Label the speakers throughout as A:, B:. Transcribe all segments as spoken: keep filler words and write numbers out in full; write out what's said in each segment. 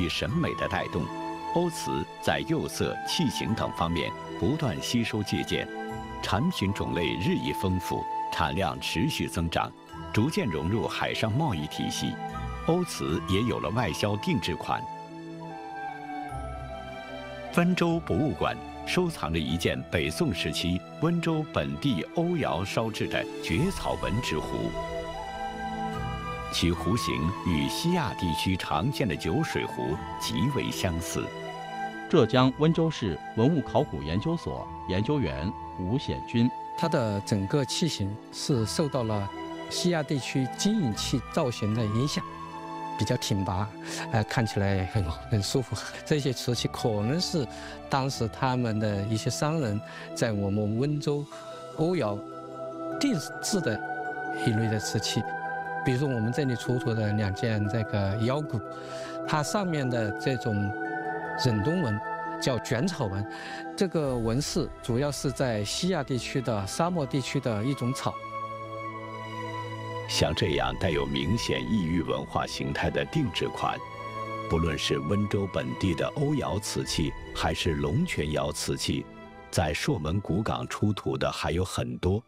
A: 艺审美的带动，欧瓷在釉色、器型等方面不断吸收借鉴，产品种类日益丰富，产量持续增长，逐渐融入海上贸易体系。欧瓷也有了外销定制款。温州博物馆收藏着一件北宋时期温州本地欧窑烧制的蕨草纹之壶，其壶形与西亚地区常见的酒水壶极为相似。
B: 浙江温州市文物考古研究所研究员吴显军，
C: 它的整个器型是受到了西亚地区金银器造型的影响，比较挺拔，呃，看起来很很舒服。这些瓷器可能是当时他们的一些商人在我们温州欧窑定制的一类的瓷器。比如说我们这里出土的两件这个腰鼓，它上面的这种忍冬纹叫卷草纹，这个纹饰主要是在西亚地区的沙漠地区的一种草。
A: 像这样带有明显异域文化形态的定制款，不论是温州本地的欧窑瓷器，还是龙泉窑瓷器，在朔门古港出土的还有很多。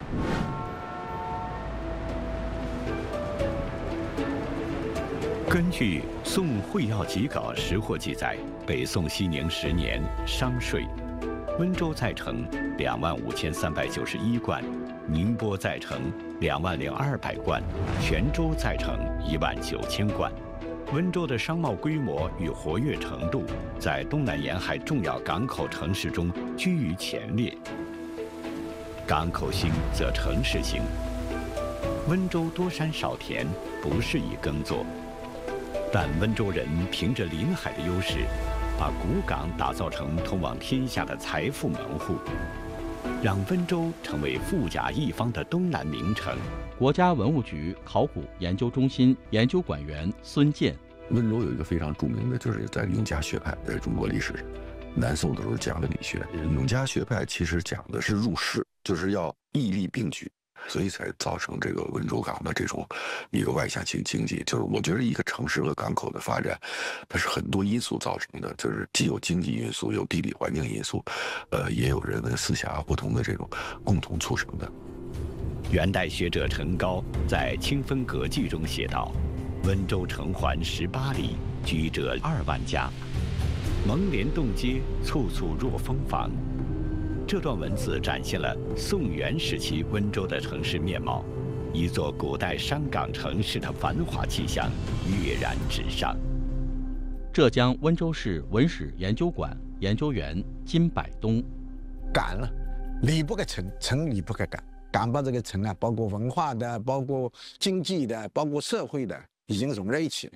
A: 根据《宋会要辑稿》识货记载，北宋熙宁十年商税，温州在城两万五千三百九十一贯，宁波在城两万零二百贯，泉州在城一万九千贯。温州的商贸规模与活跃程度，在东南沿海重要港口城市中居于前列。港口兴则城市兴。温州多山少田，不适宜耕作。但温州人凭着临海的优势，把古港打造成通往天下的财富门户，让温州成为富甲一方的东南名城。
B: 国家文物局考古研究中心研究馆员孙健，
D: 温州有一个非常著名的，就是在永嘉学派，在中国历史上，南宋的时候讲的理学。永嘉学派其实讲的是入世，就是要义利并举。所以才造成这个温州港的这种一个外向型经济。就是我觉得一个城市和港口的发展，它是很多因素造成的，就是既有经济因素，有地理环境因素，呃，也有人文思想不同的这种共同促成的。
A: 元代学者陈高在《清风阁记》中写道：“温州城环十八里，居者二万家，蒙帘洞街，簇簇若蜂房。”这段文字展现了宋元时期温州的城市面貌，一座古代商港城市的繁华气象跃然纸上。
B: 浙江温州市文史研究馆研究员金百东，
E: 港了，离不开城，城离不开港，港把这个城啊，包括文化的，包括经济的，包括社会的，已经融在一起了。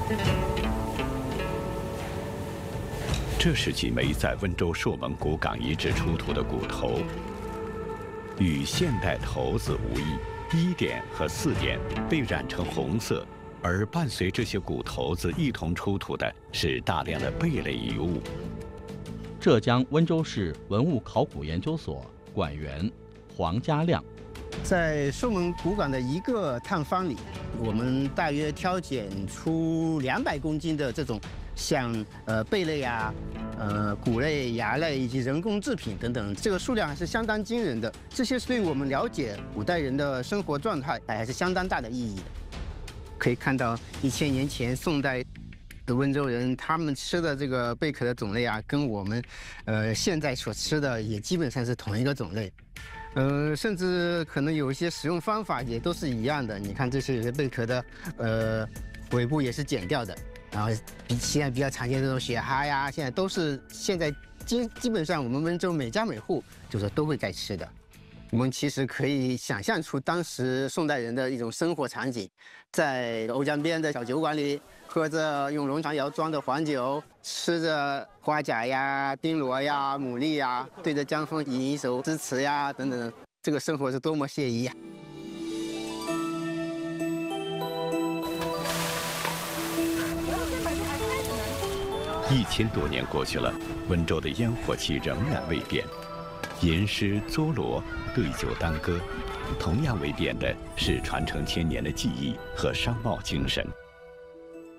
A: 这是几枚在温州朔门古港遗址出土的骨头，与现代头子无异，一点和四点被染成红色，而伴随这些骨头子一同出土的是大量的贝类遗物。
B: 浙江温州市文物考古研究所馆员黄家亮，
F: 在朔门古港的一个探方里，我们大约挑拣出两百公斤的这种像呃贝类啊、呃骨类、牙类以及人工制品等等，这个数量还是相当惊人的。这些对我们了解古代人的生活状态还是相当大的意义的。可以看到，一千年前宋代的温州人，他们吃的这个贝壳的种类啊，跟我们呃现在所吃的也基本上是同一个种类。呃，甚至可能有一些使用方法也都是一样的。你看，这些贝壳的呃尾部也是剪掉的。然后比现在比较常见的这种雪蛤呀，现在都是现在基基本上我们温州每家每户就是都会在吃的。我们其实可以想象出当时宋代人的一种生活场景，在瓯江边的小酒馆里，喝着用龙泉窑装的黄酒，吃着花甲呀、牻螺呀、牡蛎呀，对着江风吟一首诗词呀等等，这个生活是多么惬意啊！
A: 一千多年过去了，温州的烟火气仍然未变，吟诗作罗，对酒当歌。同样未变的是传承千年的技艺和商贸精神。